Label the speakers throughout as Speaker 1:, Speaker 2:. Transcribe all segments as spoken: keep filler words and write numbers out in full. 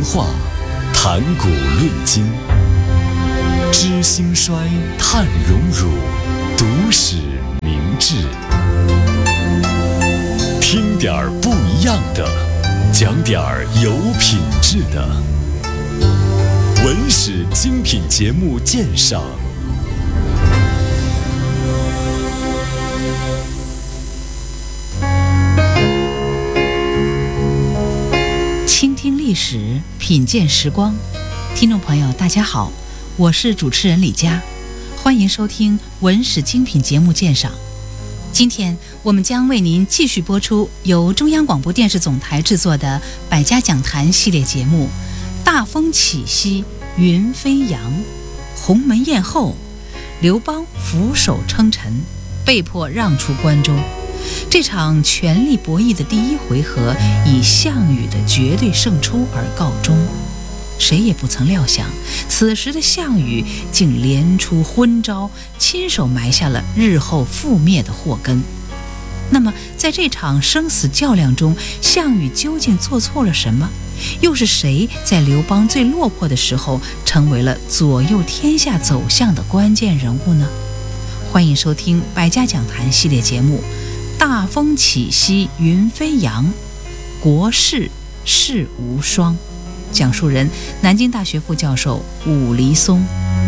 Speaker 1: 话，谈古论今，知兴衰，探荣辱，读史明智。听点儿不一样的，讲点儿有品质的。文史精品节目鉴赏。
Speaker 2: 倾听历史，品鉴时光。听众朋友大家好，我是主持人李佳，欢迎收听文史精品节目鉴赏。今天我们将为您继续播出由中央广播电视总台制作的百家讲坛系列节目《大风起兮云飞扬》。鸿门宴后，刘邦俯首称臣，被迫让出关中。这场权力博弈的第一回合以项羽的绝对胜出而告终。谁也不曾料想，此时的项羽竟连出昏招，亲手埋下了日后覆灭的祸根。那么在这场生死较量中，项羽究竟做错了什么？又是谁在刘邦最落魄的时候成为了左右天下走向的关键人物呢？欢迎收听百家讲坛系列节目大风起兮云飞扬，国士世无双。讲述人南京大学副教授武黎松。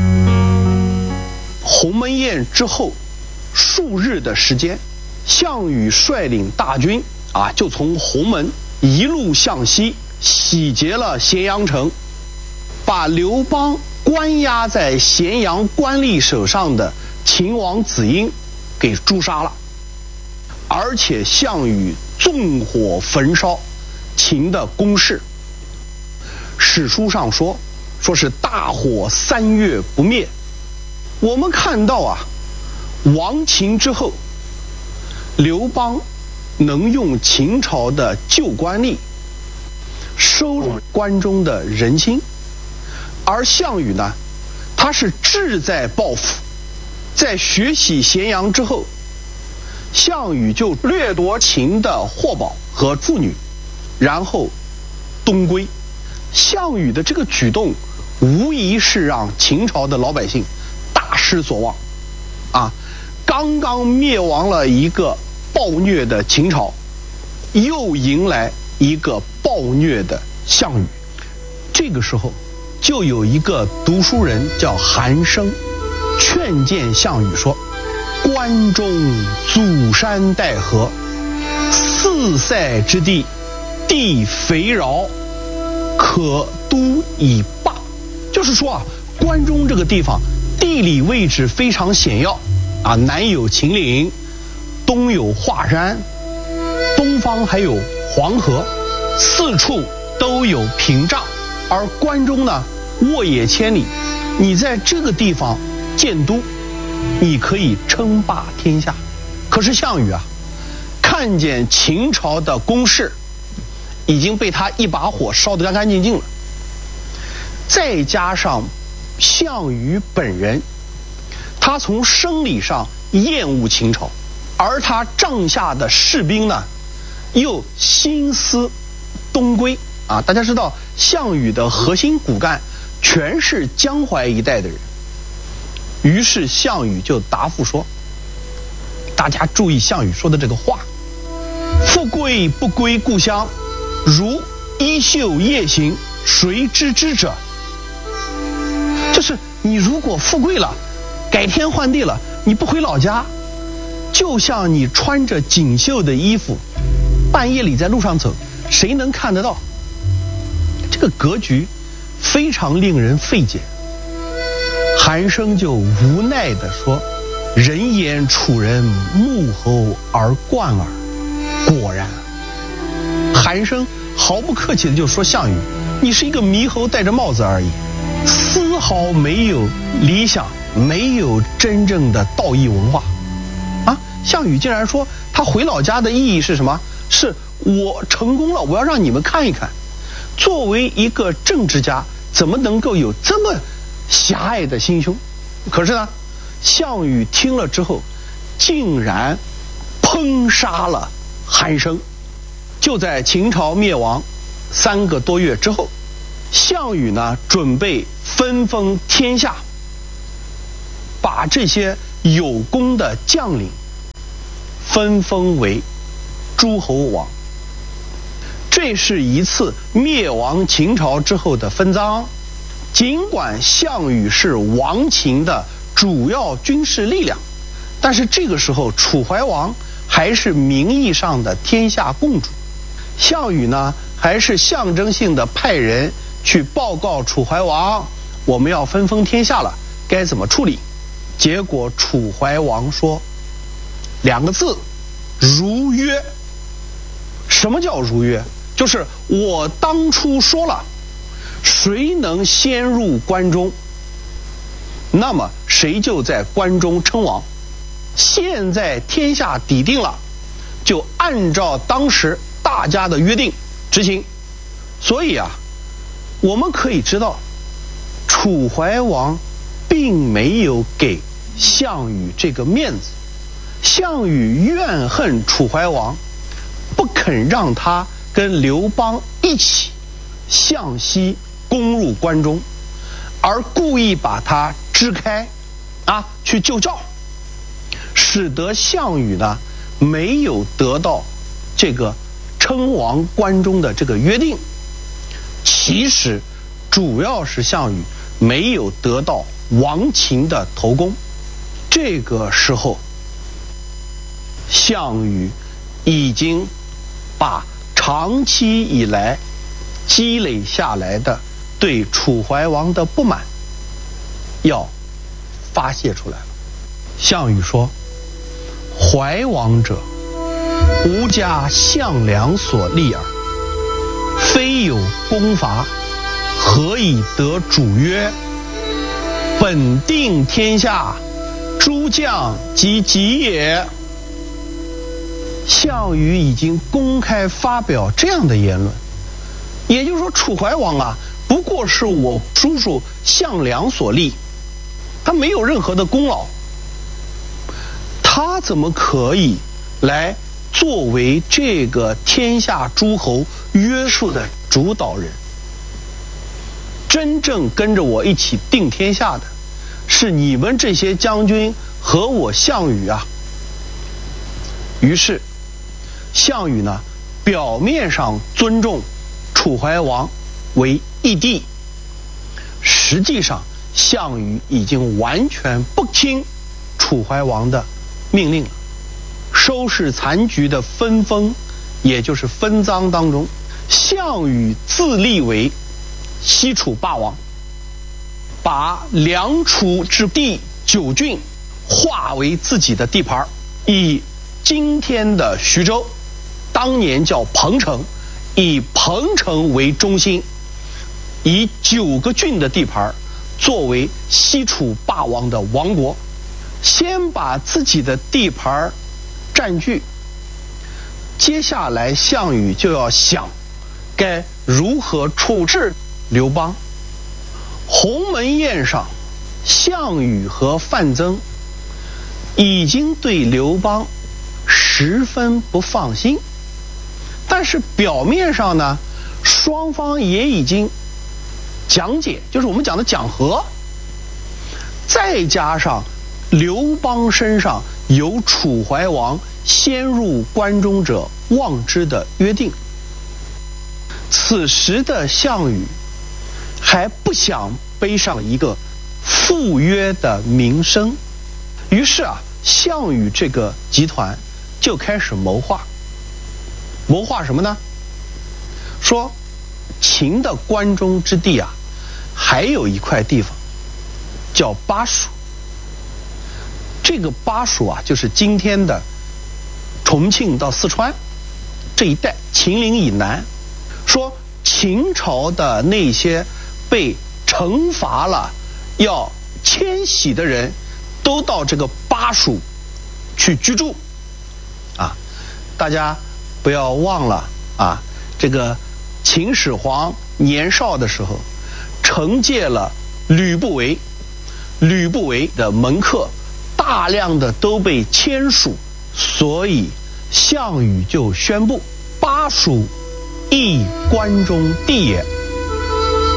Speaker 3: 鸿门宴之后数日的时间，项羽率领大军啊，就从鸿门一路向西，洗劫了咸阳城，把刘邦关押在咸阳官吏手上的秦王子婴给诛杀了。而且项羽纵火焚烧秦的宫室，史书上说说是大火三月不灭。我们看到啊，亡秦之后，刘邦能用秦朝的旧官吏收入关中的人心，而项羽呢，他是志在报复。在血洗咸阳之后，项羽就掠夺秦的货宝和妇女，然后东归。项羽的这个举动无疑是让秦朝的老百姓大失所望啊！刚刚灭亡了一个暴虐的秦朝，又迎来一个暴虐的项羽。这个时候就有一个读书人叫韩生，劝谏项羽说：关中阻山带河，四塞之地，地肥饶，可都以霸。就是说啊，关中这个地方地理位置非常险要啊，南有秦岭，东有华山，东方还有黄河，四处都有屏障。而关中呢，沃野千里，你在这个地方建都，你可以称霸天下。可是项羽啊，看见秦朝的宫室已经被他一把火烧得干干净净了，再加上项羽本人，他从生理上厌恶秦朝，而他帐下的士兵呢，又心思东归啊。大家知道，项羽的核心骨干全是江淮一带的人。于是项羽就答复说，大家注意项羽说的这个话：富贵不归故乡，如衣袖夜行，谁知之者？就是你如果富贵了，改天换地了，你不回老家，就像你穿着锦绣的衣服，半夜里在路上走，谁能看得到？这个格局非常令人费解。韩生就无奈地说：人言楚人目猴而冠耳。果然，韩生毫不客气地就说项羽，你是一个猕猴戴着帽子而已，丝毫没有理想，没有真正的道义文化啊！项羽竟然说他回老家的意义是什么？是我成功了，我要让你们看一看，作为一个政治家怎么能够有这么狭隘的心胸？可是呢，项羽听了之后竟然烹杀了韩生。就在秦朝灭亡三个多月之后， 项羽呢准备分封天下，把这些有功的将领分封为诸侯王。这是一次灭亡秦朝之后的分赃。尽管项羽是亡秦的主要军事力量，但是这个时候楚怀王还是名义上的天下共主。项羽呢还是象征性的派人去报告楚怀王，我们要分封天下了，该怎么处理？结果楚怀王说两个字：如约。什么叫如约？就是我当初说了，谁能先入关中，那么谁就在关中称王。现在天下底定了，就按照当时大家的约定执行。所以啊，我们可以知道，楚怀王并没有给项羽这个面子。项羽怨恨楚怀王，不肯让他跟刘邦一起向西攻入关中，而故意把他支开啊，去救赵，使得项羽呢没有得到这个称王关中的这个约定。其实主要是项羽没有得到亡秦的头功。这个时候项羽已经把长期以来积累下来的对楚怀王的不满要发泄出来了。项羽说：怀王者，吾家项梁所立耳，非有功伐，何以得主曰？本定天下，诸将及己也。项羽已经公开发表这样的言论，也就是说楚怀王啊不过是我叔叔项梁所立，他没有任何的功劳，他怎么可以来作为这个天下诸侯约束的主导人？真正跟着我一起定天下的是你们这些将军和我项羽啊。于是项羽呢表面上尊重楚怀王为义帝，实际上项羽已经完全不听楚怀王的命令了。收拾残局的分封，也就是分赃当中，项羽自立为西楚霸王，把梁楚之地九郡划为自己的地盘，以今天的徐州，当年叫彭城，以彭城为中心，以九个郡的地盘作为西楚霸王的王国。先把自己的地盘占据，接下来项羽就要想该如何处置刘邦。鸿门宴上，项羽和范增已经对刘邦十分不放心，但是表面上呢，双方也已经讲解，就是我们讲的讲和。再加上刘邦身上有楚怀王先入关中者望之的约定，此时的项羽还不想背上一个赴约的名声，于是啊，项羽这个集团就开始谋划。谋划什么呢？说秦的关中之地啊，还有一块地方叫巴蜀。这个巴蜀啊，就是今天的重庆到四川这一带，秦岭以南。说秦朝的那些被惩罚了要迁徙的人，都到这个巴蜀去居住啊。大家不要忘了啊，这个秦始皇年少的时候惩戒了吕不韦，吕不韦的门客大量的都被迁属，所以项羽就宣布巴蜀亦关中地也。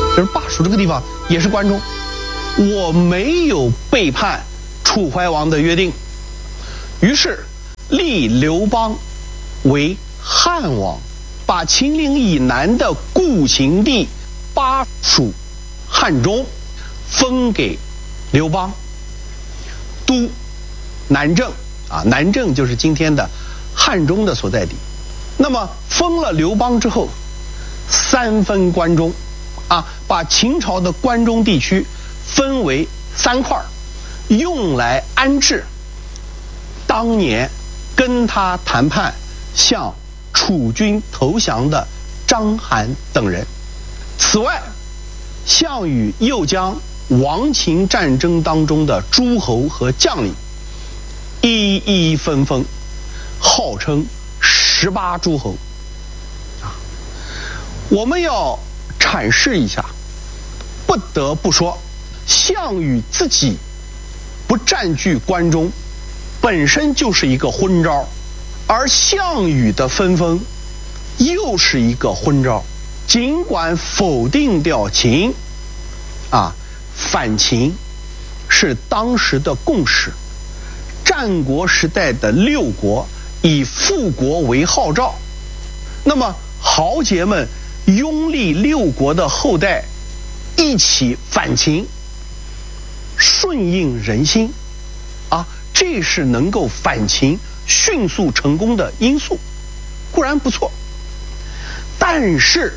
Speaker 3: 就是巴蜀这个地方也是关中，我没有背叛楚怀王的约定，于是立刘邦为汉王，把秦岭以南的故秦地巴蜀、汉中分给刘邦，都南郑啊，南郑就是今天的汉中的所在地。那么分了刘邦之后，三分关中啊，把秦朝的关中地区分为三块，用来安置当年跟他谈判向楚军投降的章邯等人。此外，项羽又将亡秦战争当中的诸侯和将领一一分封，号称十八诸侯。啊，我们要阐释一下，不得不说，项羽自己不占据关中，本身就是一个昏招，而项羽的分封又是一个昏招。尽管否定掉秦，啊，反秦是当时的共识。战国时代的六国以复国为号召，那么豪杰们拥立六国的后代一起反秦，顺应人心，啊，这是能够反秦迅速成功的因素，固然不错。但是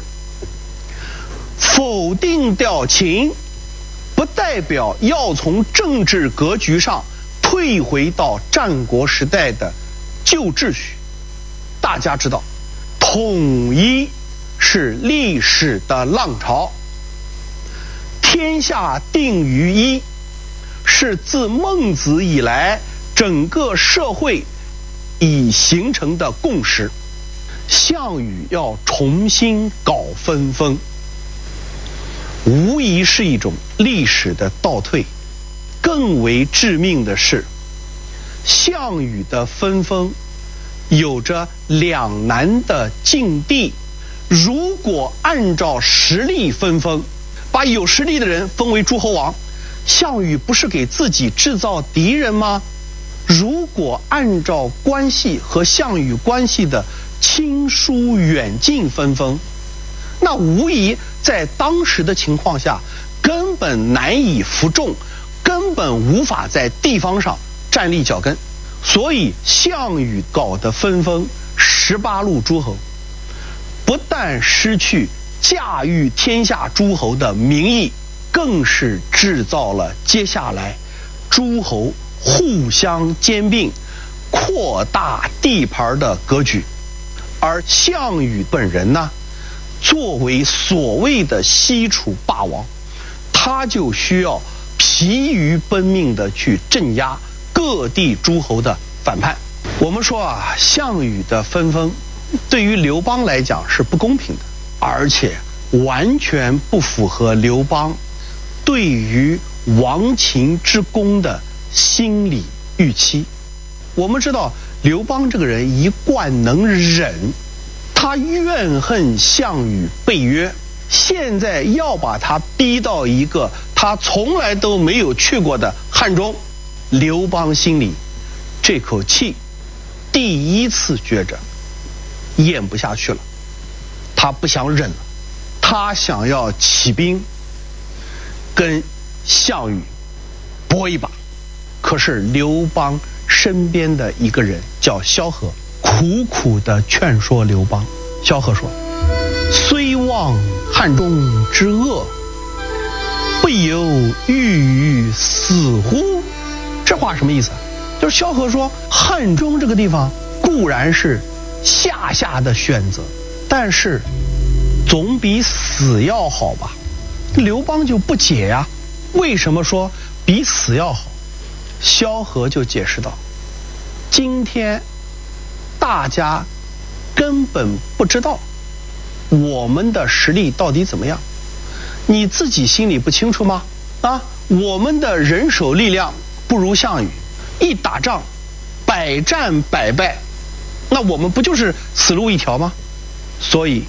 Speaker 3: 否定掉秦，不代表要从政治格局上退回到战国时代的旧秩序。大家知道，统一是历史的浪潮，天下定于一是自孟子以来整个社会已形成的共识。项羽要重新搞分封，无疑是一种历史的倒退。更为致命的是，项羽的分封有着两难的境地。如果按照实力分封，把有实力的人封为诸侯王，项羽不是给自己制造敌人吗？如果按照关系和项羽关系的亲疏远近分封，那无疑在当时的情况下根本难以服众，根本无法在地方上站立脚跟。所以项羽搞的分封十八路诸侯，不但失去驾驭天下诸侯的名义，更是制造了接下来诸侯互相兼并、扩大地盘的格局。而项羽本人呢，作为所谓的西楚霸王，他就需要疲于奔命的去镇压各地诸侯的反叛。我们说啊，项羽的分封对于刘邦来讲是不公平的，而且完全不符合刘邦对于亡秦之功的心理预期。我们知道刘邦这个人一贯能忍，他怨恨项羽背约，现在要把他逼到一个他从来都没有去过的汉中，刘邦心里这口气第一次觉着咽不下去了，他不想忍了，他想要起兵跟项羽搏一把。可是刘邦身边的一个人叫萧何，苦苦地劝说刘邦。萧何说：虽望汉中之恶，不由郁于死乎？这话什么意思？就是萧何说，汉中这个地方固然是下下的选择，但是总比死要好吧？刘邦就不解呀，为什么说比死要好？萧何就解释道，今天大家根本不知道我们的实力到底怎么样，你自己心里不清楚吗？啊，我们的人手力量不如项羽，一打仗百战百败，那我们不就是死路一条吗？所以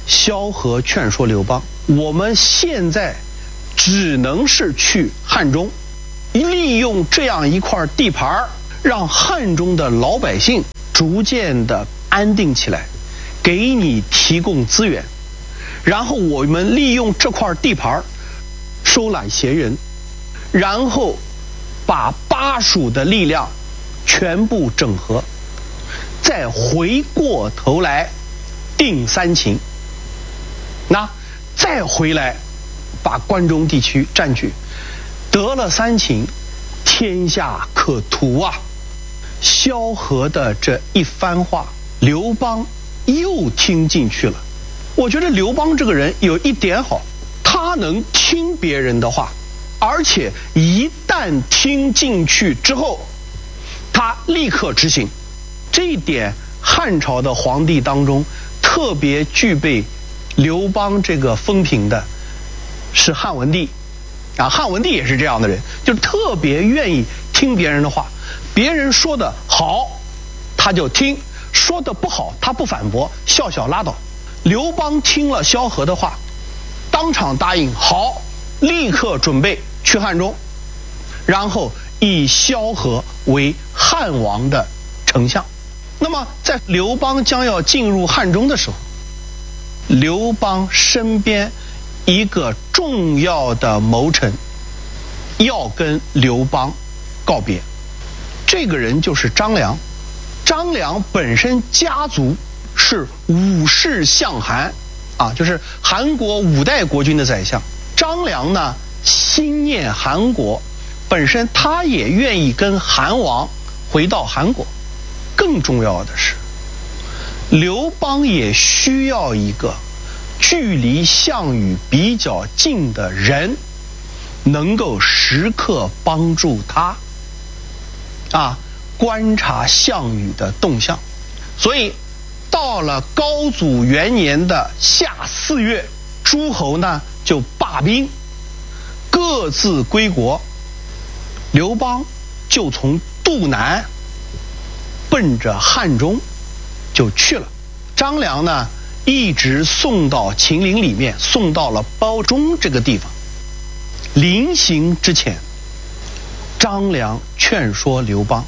Speaker 3: 萧何劝说刘邦，我们现在只能是去汉中，利用这样一块地盘，让汉中的老百姓逐渐的安定起来，给你提供资源，然后我们利用这块地盘收揽贤人，然后把巴蜀的力量全部整合，再回过头来定三秦，那再回来把关中地区占据，得了三秦，天下可图啊！萧何的这一番话，刘邦又听进去了。我觉得刘邦这个人有一点好，他能听别人的话，而且一旦听进去之后，他立刻执行。这一点汉朝的皇帝当中特别具备刘邦这个风评的是汉文帝啊，汉文帝也是这样的人，就是特别愿意听别人的话，别人说的好他就听，说的不好他不反驳，笑笑拉倒。刘邦听了萧何的话，当场答应好，立刻准备去汉中，然后以萧何为汉王的丞相。那么在刘邦将要进入汉中的时候，刘邦身边一个重要的谋臣要跟刘邦告别，这个人就是张良。张良本身家族是五世相韩啊，就是韩国五代国君的宰相。张良呢心念韩国，本身他也愿意跟韩王回到韩国。更重要的是，刘邦也需要一个距离项羽比较近的人，能够时刻帮助他啊观察项羽的动向。所以到了高祖元年的夏四月，诸侯呢就罢兵，各自归国。刘邦就从渡南奔着汉中就去了。张良呢一直送到秦岭里面，送到了褒中这个地方。临行之前，张良劝说刘邦，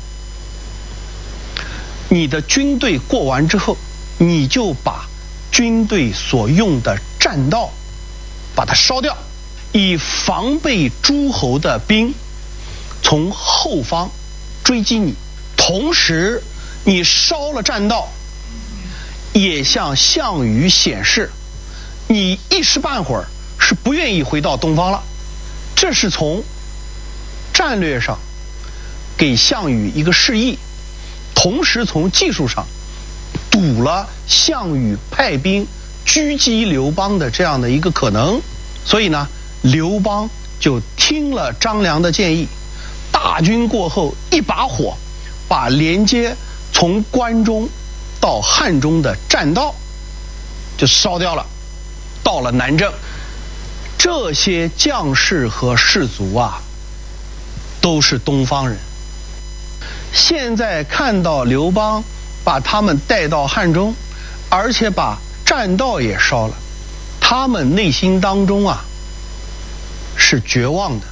Speaker 3: 你的军队过完之后，你就把军队所用的栈道把它烧掉，以防备诸侯的兵从后方追击你。同时你烧了栈道，也向项羽显示你一时半会儿是不愿意回到东方了。这是从战略上给项羽一个示意，同时从技术上堵了项羽派兵狙击刘邦的这样的一个可能。所以呢，刘邦就听了张良的建议，大军过后一把火把连接从关中到汉中的栈道就烧掉了，到了南郑。这些将士和士卒啊都是东方人，现在看到刘邦把他们带到汉中，而且把栈道也烧了，他们内心当中啊是绝望的。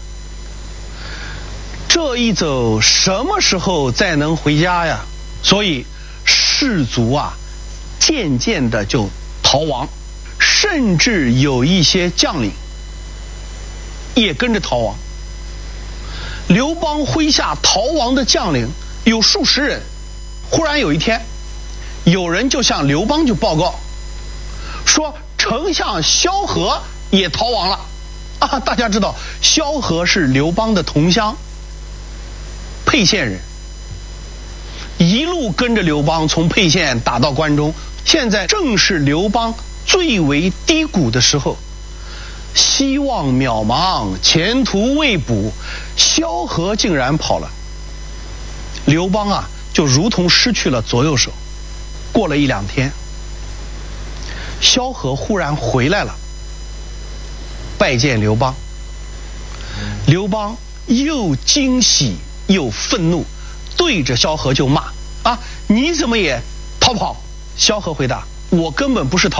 Speaker 3: 这一走什么时候再能回家呀？所以士卒啊渐渐的就逃亡，甚至有一些将领也跟着逃亡。刘邦麾下逃亡的将领有数十人。忽然有一天，有人就向刘邦就报告说，丞相萧何也逃亡了啊！大家知道萧何是刘邦的同乡，沛县人，一路跟着刘邦从沛县打到关中。现在正是刘邦最为低谷的时候，希望渺茫，前途未卜，萧何竟然跑了。刘邦啊就如同失去了左右手。过了一两天，萧何忽然回来了，拜见刘邦。刘邦又惊喜又愤怒，对着萧何就骂啊，你怎么也逃跑？萧何回答，我根本不是逃跑，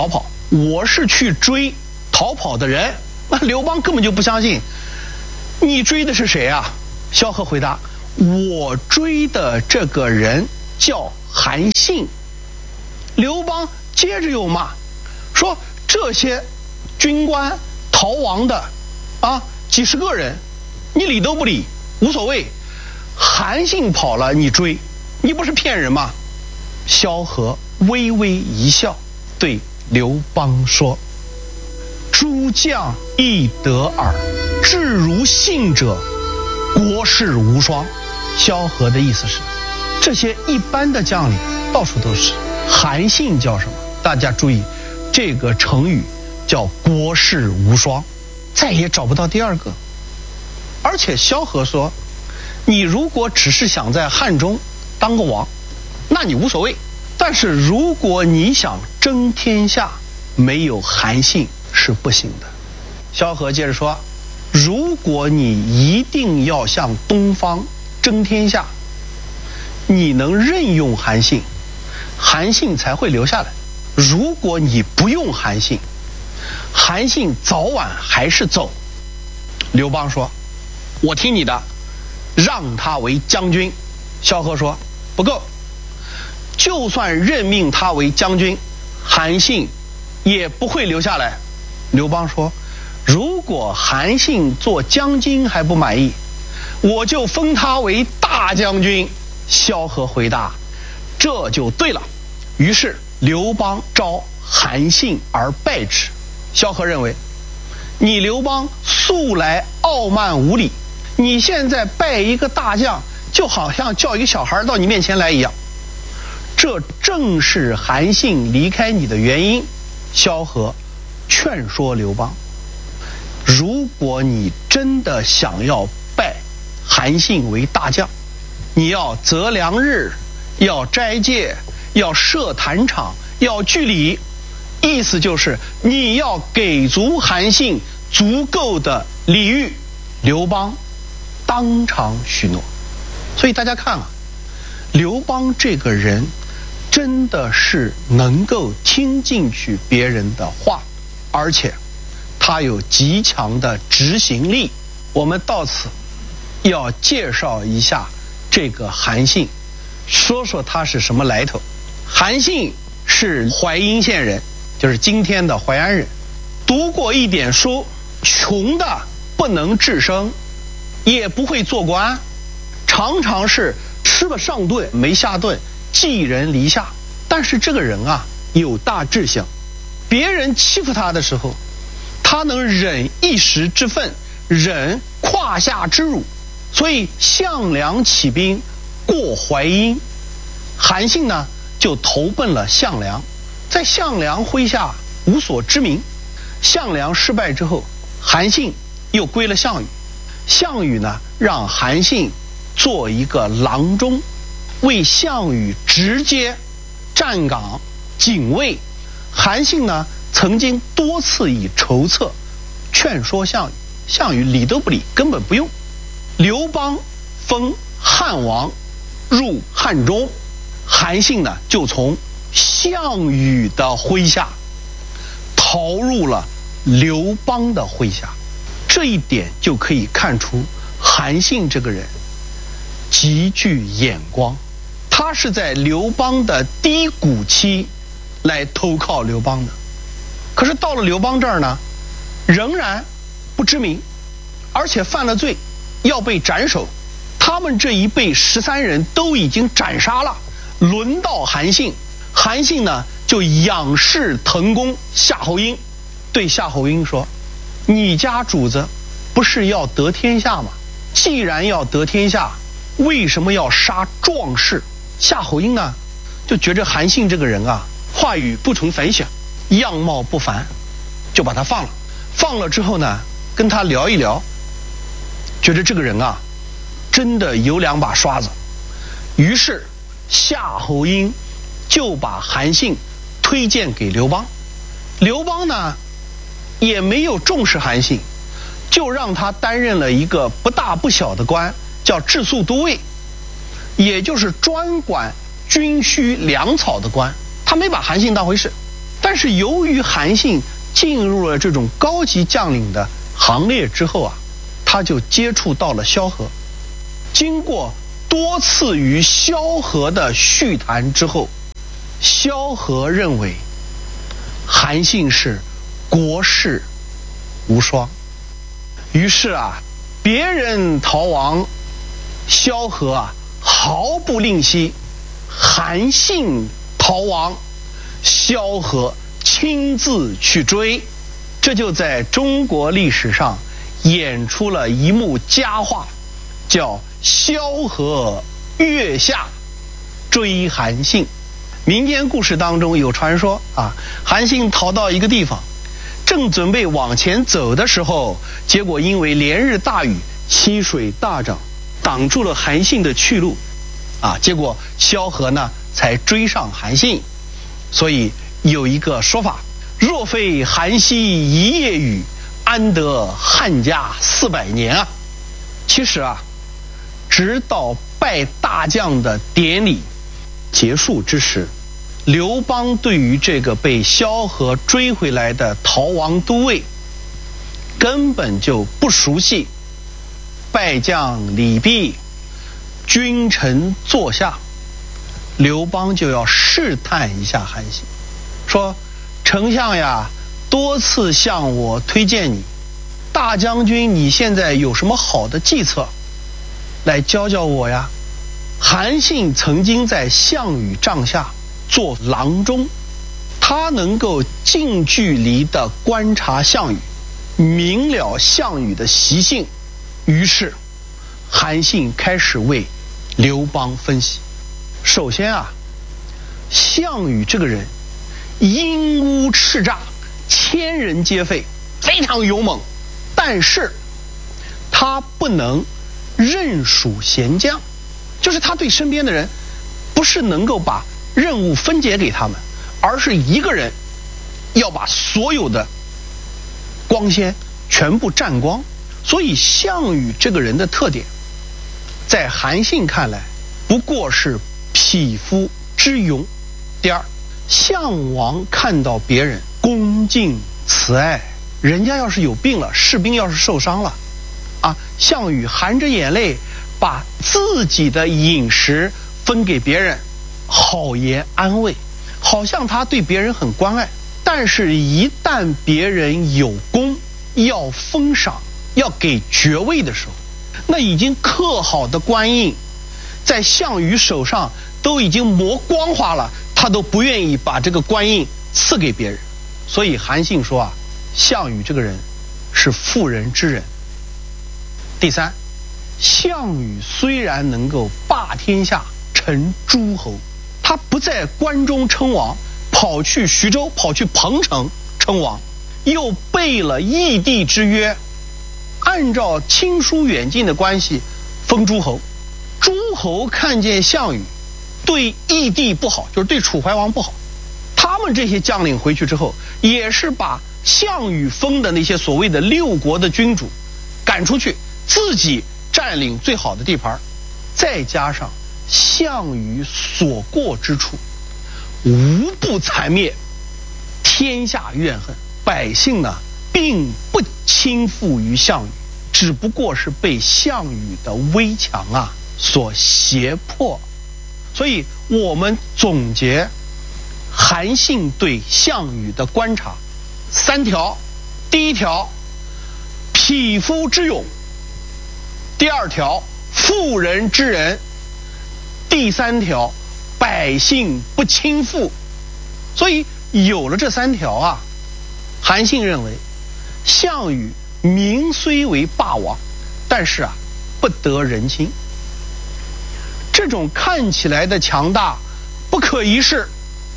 Speaker 3: 我是去追逃跑的人。那刘邦根本就不相信，你追的是谁啊？萧何回答，我追的这个人叫韩信。刘邦接着又骂，说这些军官逃亡的啊，几十个人，你理都不理，无所谓。韩信跑了，你追，你不是骗人吗？萧何微微一笑，对刘邦说：“诸将亦得耳，至如信者，国士无双。”萧何的意思是，这些一般的将领到处都是，韩信叫什么？大家注意，这个成语叫国士无双，再也找不到第二个。而且萧何说，你如果只是想在汉中当个王，那你无所谓，但是如果你想争天下，没有韩信是不行的。萧何接着说，如果你一定要向东方争天下，你能任用韩信，韩信才会留下来。如果你不用韩信，韩信早晚还是走。刘邦说，我听你的，让他为将军。萧何说，不够，就算任命他为将军，韩信也不会留下来。刘邦说，如果韩信做将军还不满意，我就封他为大将军。萧何回答，这就对了。于是刘邦召韩信而拜之。萧何认为，你刘邦素来傲慢无礼，你现在拜一个大将，就好像叫一个小孩到你面前来一样，这正是韩信离开你的原因。萧何劝说刘邦，如果你真的想要拜韩信为大将，你要择良日，要斋戒，要设坛场，要据礼，意思就是你要给足韩信足够的礼遇。刘邦当场许诺。所以大家看啊，刘邦这个人真的是能够听进去别人的话，而且他有极强的执行力。我们到此要介绍一下这个韩信，说说他是什么来头。韩信是淮阴县人，就是今天的淮安人，读过一点书，穷的不能治生，也不会做官，常常是吃了上顿没下顿，寄人篱下。但是这个人啊，有大志向，别人欺负他的时候，他能忍一时之愤，忍胯下之辱。所以项梁起兵过淮阴，韩信呢就投奔了项梁，在项梁麾下无所知名。项梁失败之后，韩信又归了项羽。项羽呢让韩信做一个郎中，为项羽直接站岗警卫。韩信呢曾经多次以筹策劝说项羽，项羽理都不理，根本不用。刘邦封汉王入汉中，韩信呢就从项羽的麾下逃入了刘邦的麾下。这一点就可以看出韩信这个人极具眼光，他是在刘邦的低谷期来投靠刘邦的，可是到了刘邦这儿呢，仍然不知名，而且犯了罪，要被斩首。他们这一辈十三人都已经斩杀了，轮到韩信。韩信呢就仰视滕公夏侯婴，对夏侯婴说，你家主子不是要得天下吗？既然要得天下，为什么要杀壮士？夏侯婴呢就觉着韩信这个人啊，话语不同凡响，样貌不凡，就把他放了。放了之后呢，跟他聊一聊，觉得这个人啊真的有两把刷子。于是夏侯婴就把韩信推荐给刘邦。刘邦呢也没有重视韩信，就让他担任了一个不大不小的官，叫治粟都尉，也就是专管军需粮草的官。他没把韩信当回事。 但是由于韩信进入了这种高级将领的行列之后啊，他就接触到了萧何。经过多次与萧何的叙谈之后，萧何认为韩信是国士无双。于是啊，别人逃亡，萧何啊毫不吝惜；韩信逃亡，萧何亲自去追。这就在中国历史上演出了一幕佳话，叫萧何月下追韩信。民间故事当中有传说啊，韩信逃到一个地方，正准备往前走的时候，结果因为连日大雨，溪水大涨，挡住了韩信的去路啊，结果萧何呢才追上韩信。所以有一个说法，若非韩熙一夜雨，安得汉家四百年啊。其实啊，直到拜大将的典礼结束之时，刘邦对于这个被萧何追回来的逃亡都尉根本就不熟悉。拜将礼毕，君臣坐下，刘邦就要试探一下韩信，说：丞相呀，多次向我推荐你，大将军你现在有什么好的计策来教教我呀？韩信曾经在项羽帐下做郎中，他能够近距离地观察项羽，明了项羽的习性。于是韩信开始为刘邦分析。首先啊，项羽这个人阴污叱咤，千人皆废，非常勇猛，但是他不能任属贤将，就是他对身边的人不是能够把任务分解给他们，而是一个人要把所有的光鲜全部占光。所以项羽这个人的特点，在韩信看来不过是匹夫之勇。第二，项王看到别人恭敬慈爱，人家要是有病了，士兵要是受伤了啊，项羽含着眼泪把自己的饮食分给别人，好言安慰，好像他对别人很关爱。但是一旦别人有功，要封赏，要给爵位的时候，那已经刻好的官印在项羽手上都已经磨光滑了，他都不愿意把这个官印赐给别人。所以韩信说啊，项羽这个人是妇人之仁。第三，项羽虽然能够霸天下成诸侯，他不在关中称王，跑去徐州，跑去彭城称王，又背了义帝之约，按照亲疏远近的关系封诸侯。诸侯看见项羽对义帝不好，就是对楚怀王不好，他们这些将领回去之后，也是把项羽封的那些所谓的六国的君主赶出去，自己占领最好的地盘。再加上项羽所过之处无不残灭，天下怨恨，百姓呢并不倾覆于项羽，只不过是被项羽的威强啊所胁迫。所以我们总结韩信对项羽的观察三条：第一条，匹夫之勇；第二条，妇人之仁；第三条，百姓不倾覆。所以有了这三条啊，韩信认为项羽名虽为霸王，但是啊不得人心。这种看起来的强大不可一世，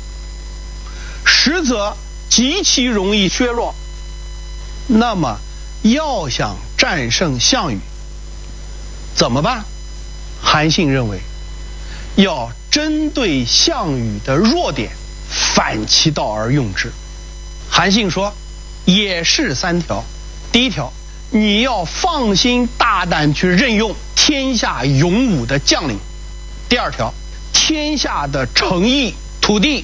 Speaker 3: 实则极其容易削弱。那么要想战胜项羽怎么办？韩信认为要针对项羽的弱点，反其道而用之。韩信说也是三条。第一条，你要放心大胆去任用天下勇武的将领。第二条，天下的城邑土地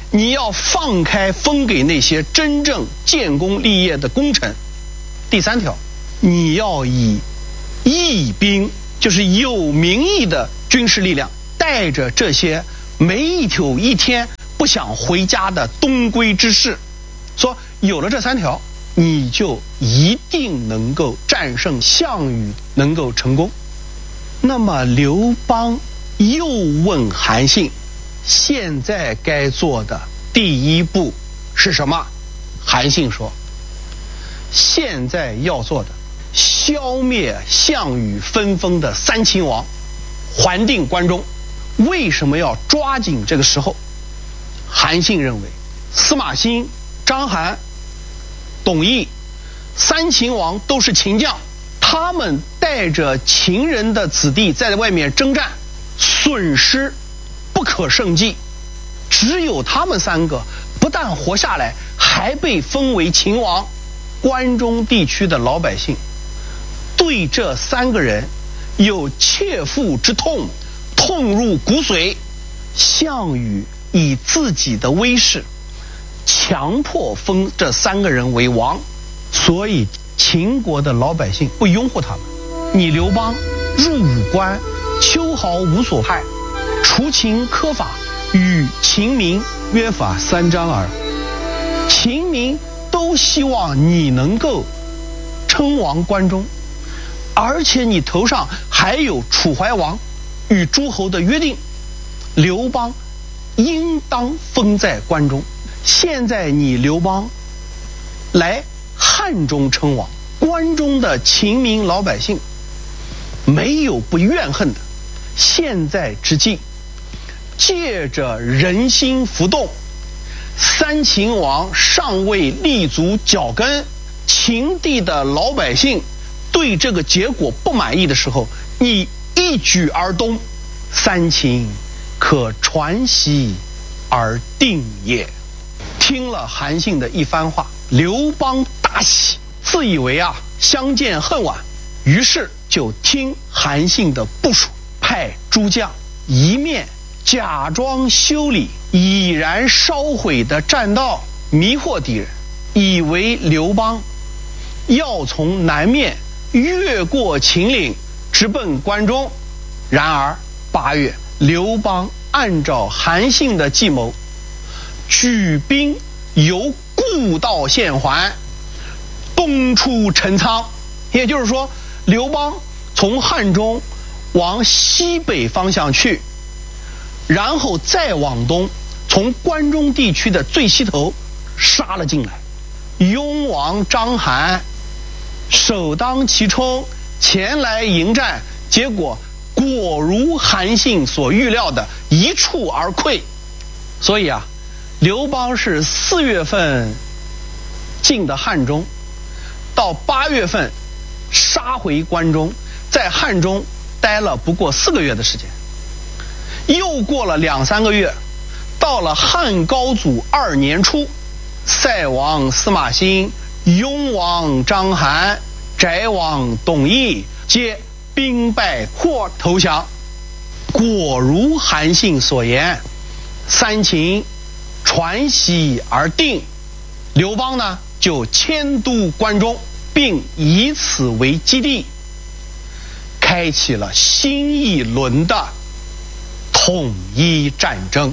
Speaker 3: 你要放开分给那些真正建功立业的功臣。第三条，你要以义兵，就是有名义的军事力量，带着这些没有一天不想回家的东归之士。说有了这三条，你就一定能够战胜项羽，能够成功。那么刘邦又问韩信，现在该做的第一步是什么？韩信说，现在要做的，消灭项羽分封的三秦王，还定关中。为什么要抓紧这个时候？韩信认为司马欣、章邯、董翳三秦王都是秦将，他们带着秦人的子弟在外面征战，损失不可胜计。只有他们三个不但活下来，还被封为秦王。关中地区的老百姓对这三个人有切肤之痛，痛入骨髓。项羽以自己的威势强迫封这三个人为王，所以秦国的老百姓不拥护他们。你刘邦入武关，秋毫无所害，除秦苛法，与秦民约法三章耳。秦民都希望你能够称王关中，而且你头上还有楚怀王与诸侯的约定，刘邦应当封在关中。现在你刘邦来汉中称王，关中的秦民老百姓没有不怨恨的。现在之计，借着人心浮动，三秦王尚未立足脚跟，秦地的老百姓对这个结果不满意的时候，你一举而东，三秦可传习而定也。听了韩信的一番话，刘邦大喜，自以为啊相见恨晚，于是就听韩信的部署，派诸将一面假装修理已然烧毁的栈道，迷惑敌人，以为刘邦要从南面越过秦岭直奔关中。然而八月，刘邦按照韩信的计谋，举兵由故道县还，东出陈仓。也就是说，刘邦从汉中往西北方向去，然后再往东，从关中地区的最西头杀了进来。雍王章邯首当其冲前来迎战，结果果如韩信所预料的一触而溃。所以啊，刘邦是四月份进的汉中，到八月份杀回关中，在汉中待了不过四个月的时间。又过了两三个月，到了汉高祖二年初，塞王司马欣、雍王章邯、翟王董翳皆兵败或投降。果如韩信所言，三秦传习而定。刘邦呢就迁都关中，并以此为基地，开启了新一轮的统一战争。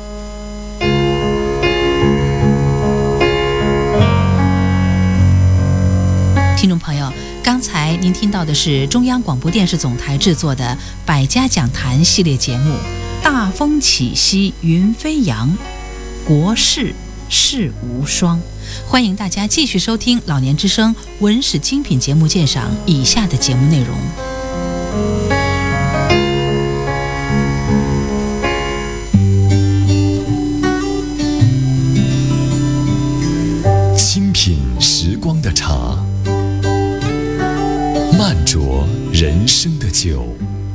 Speaker 2: 听众朋友，刚才您听到的是中央广播电视总台制作的《百家讲坛》系列节目《大风起兮云飞扬，国事事无双》。欢迎大家继续收听老年之声文史精品节目鉴赏以下的节目内容。
Speaker 1: 清品时光的茶，慢酌人生的酒，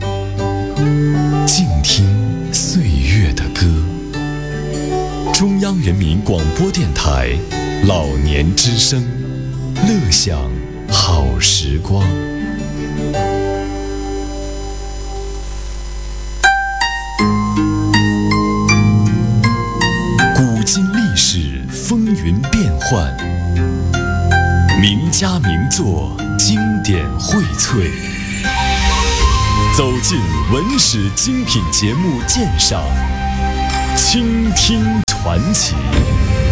Speaker 1: 静听岁月的歌。中央人民广播电台老年之声，乐享好时光。古今家名作，经典荟萃。走进文史精品节目鉴赏，倾听传奇。